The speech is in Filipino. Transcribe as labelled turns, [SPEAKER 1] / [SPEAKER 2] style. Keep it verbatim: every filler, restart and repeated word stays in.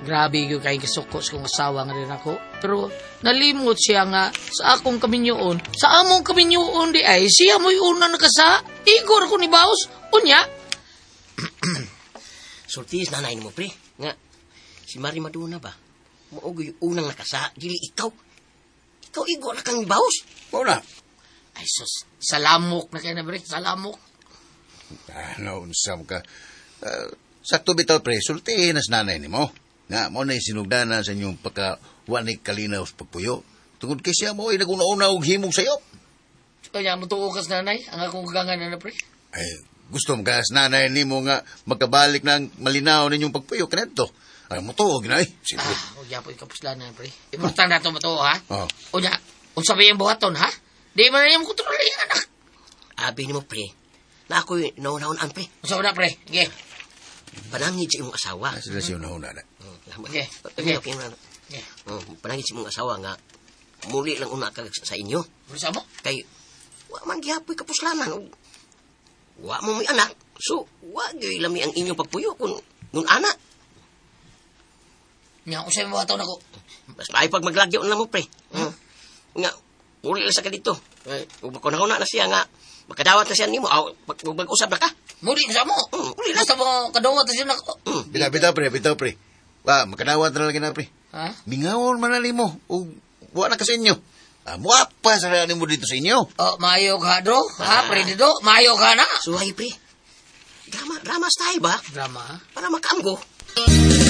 [SPEAKER 1] Grabe yung kayo kasukos kong asawa nga rin ako. Pero nalimot siya nga sa akong kaminyoon. Sa among kaminyoon di ay siya mo'y una nakasa. Igor ko ni Baos. Unya.
[SPEAKER 2] Sultis nanay mo, pre. Nga, si Mari Maduna ba? Muugoy unang nakasa. Dili ikaw. Ikaw, Igor na kang Baos.
[SPEAKER 3] Oo na.
[SPEAKER 1] Ay sus, salamok na kayo na bre. Salamok.
[SPEAKER 3] Ah, naunsam ka. Uh, sakto bitaw, pre. Sultihin na sa nanay ni mo. Nga, mo na sinugdanan sa inyong pagkawanik kalinaw sa pagpuyo. Tungod kay siya mo ay naguna-una og himog sayo.
[SPEAKER 1] Kaya mo tuukas nanay, ang akong kagangan na pre.
[SPEAKER 3] Ay, gusto mo ka sa nanay ni mo nga magkabalik ng malinaw ninyong pagpuyo. Kanento. Ay, mo tuog na eh. Sige.
[SPEAKER 1] Ah, huwag po yung kapuslanan pre. Importante na ito mo to, ha?
[SPEAKER 3] Oo.
[SPEAKER 1] O niya, kung sabihin buhaton, ha? Di man na yung kontrol yung anak.
[SPEAKER 2] Abi ni mo, pre. Na ako'y naunahon-an, pre.
[SPEAKER 1] Usaw na pre, sige.
[SPEAKER 2] Panangit sa imong asawa.
[SPEAKER 3] Ah, sila siya una na.
[SPEAKER 1] Okay.
[SPEAKER 2] Okay. Okay.
[SPEAKER 1] Okay.
[SPEAKER 2] Oh, panangit sa imong asawa nga muli lang una ka sa inyo.
[SPEAKER 1] Bisa mo?
[SPEAKER 2] Kay wa man gihapoy kapuslanan. Wa mo may anak. So, wa gyud lami ang inyong pagpuyo kun nun anak.
[SPEAKER 1] Nya usay mo buhaton ako.
[SPEAKER 2] Mas maay pag maglagyo na mo, pre. Hmm. Nga muli lang sa ka dito. Eh, ug kunahuna na siya nga makadawat na siya nimo. Aw, mag-usab na ka.
[SPEAKER 1] Muli sa mo.
[SPEAKER 2] Hmm, muli lang.
[SPEAKER 1] Basta mo kadawat na siya na ko.
[SPEAKER 2] Hmm.
[SPEAKER 3] Bitaw, bitaw, pre. Bitaw, pre. Wa, makadawat na lagi na, pre.
[SPEAKER 1] Ha?
[SPEAKER 3] Mingawon man na mo. O, wa na ka sa inyo. Ah, muapa sa rani mo dito sa inyo.
[SPEAKER 1] Oh, mayo ka do? Ha, pre do? Mayo ka na?
[SPEAKER 2] Suhay, pre. Drama, drama style ba?
[SPEAKER 1] Drama, ha?
[SPEAKER 2] Para makaamgo.